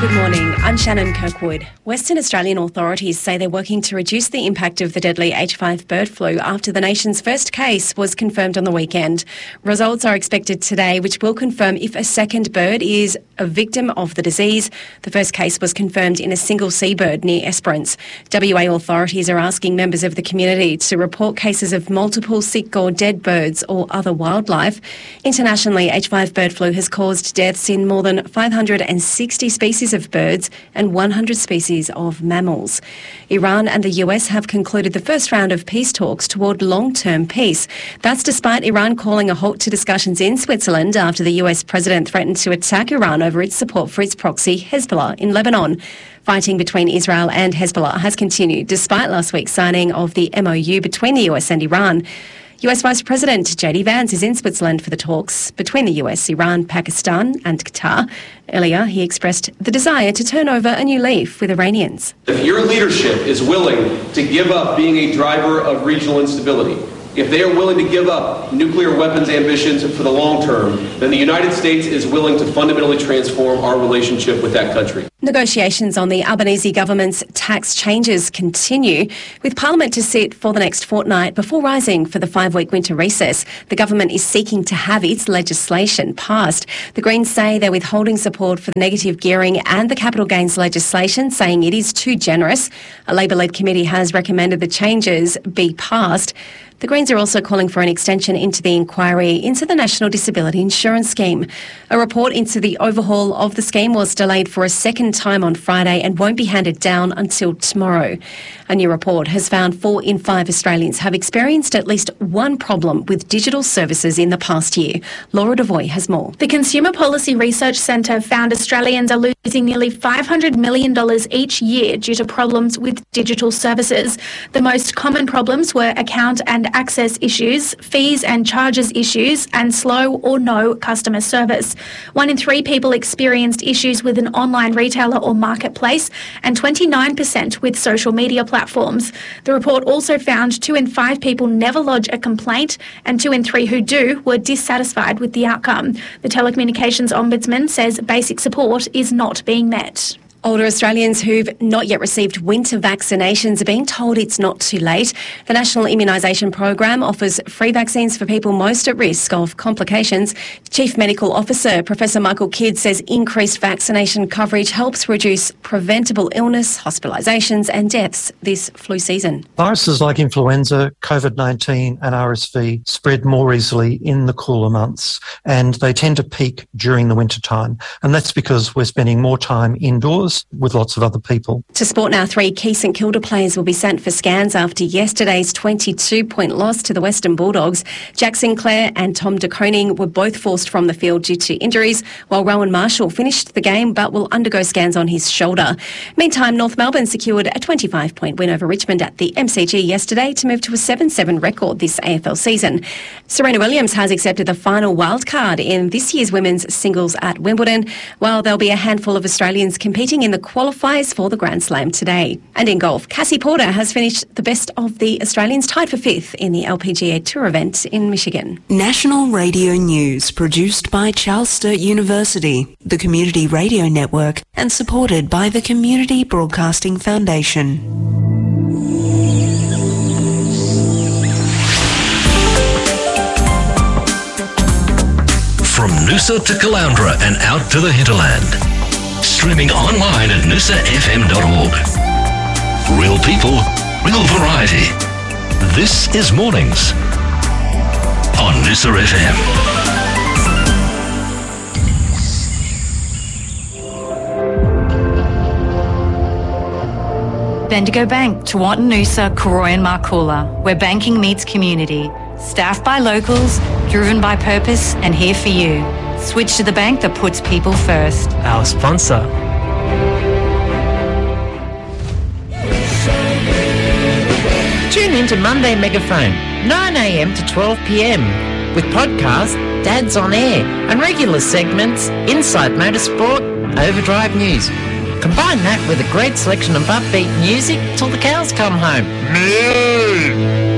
Good morning, I'm Shannon Kirkwood. Western Australian authorities say they're working to reduce the impact of the deadly H5 bird flu after the nation's first case was confirmed on the weekend. Results are expected today, which will confirm if a second bird is a victim of the disease. The first case was confirmed in a single seabird near Esperance. WA authorities are asking members of the community to report cases of multiple sick or dead birds or other wildlife. Internationally, H5 bird flu has caused deaths in more than 560 species of birds and 100 species of mammals. Iran and the US have concluded the first round of peace talks toward long-term peace. That's despite Iran calling a halt to discussions in Switzerland after the US president threatened to attack Iran over its support for its proxy Hezbollah in Lebanon. Fighting between Israel and Hezbollah has continued despite last week's signing of the MOU between the US and Iran. US Vice President JD Vance is in Switzerland for the talks between the US, Iran, Pakistan and Qatar. Earlier, he expressed the desire to turn over a new leaf with Iranians. If your leadership is willing to give up being a driver of regional instability, if they are willing to give up nuclear weapons ambitions for the long term, then the United States is willing to fundamentally transform our relationship with that country. Negotiations on the Albanese government's tax changes continue, with Parliament to sit for the next fortnight before rising for the 5-week winter recess. The government is seeking to have its legislation passed. The Greens say they're withholding support for the negative gearing and the capital gains legislation, saying it is too generous. A Labor-led committee has recommended the changes be passed. The Greens are also calling for an extension into the inquiry into the National Disability Insurance Scheme. A report into the overhaul of the scheme was delayed for a second time on Friday and won't be handed down until tomorrow. A new report has found 4 in 5 Australians have experienced at least one problem with digital services in the past year. Laura Devoy has more. The Consumer Policy Research Centre found Australians are losing nearly $500 million each year due to problems with digital services. The most common problems were account and access issues, fees and charges issues, and slow or no customer service. 1 in 3 people experienced issues with an online retailer or marketplace, and 29% with social media platforms. The report also found 2 in 5 people never lodge a complaint, and 2 in 3 who do were dissatisfied with the outcome. The Telecommunications Ombudsman says basic support is not being met. Older Australians who've not yet received winter vaccinations are being told it's not too late. The National Immunisation Program offers free vaccines for people most at risk of complications. Chief Medical Officer Professor Michael Kidd says increased vaccination coverage helps reduce preventable illness, hospitalisations and deaths this flu season. Viruses like influenza, COVID-19 and RSV spread more easily in the cooler months, and they tend to peak during the winter time. And that's because we're spending more time indoors with lots of other people. To sport now, 3 key St Kilda players will be sent for scans after yesterday's 22-point loss to the Western Bulldogs. Jack Sinclair and Tom De Koning were both forced from the field due to injuries, while Rowan Marshall finished the game but will undergo scans on his shoulder. Meantime, North Melbourne secured a 25-point win over Richmond at the MCG yesterday to move to a 7-7 record this AFL season. Serena Williams has accepted the final wildcard in this year's women's singles at Wimbledon, while there'll be a handful of Australians competing in the qualifiers for the Grand Slam today. And in golf, Cassie Porter has finished the best of the Australians, tied for 5th in the LPGA Tour event in Michigan. National Radio News, produced by Charles Sturt University, the Community Radio Network, and supported by the Community Broadcasting Foundation. From Noosa to Caloundra and out to the hinterland. Streaming online at noosafm.org. Real people, real variety. This is Mornings on Noosa FM. Bendigo Bank, Tewantin Noosa, Koroy and Markoola, where banking meets community. Staffed by locals, driven by purpose, and here for you. Switch to the bank that puts people first. Our sponsor. Tune in to Monday Megaphone, 9 a.m. to 12 p.m. with podcast Dad's on Air and regular segments Inside Motorsport, Overdrive News. Combine that with a great selection of upbeat music till the cows come home.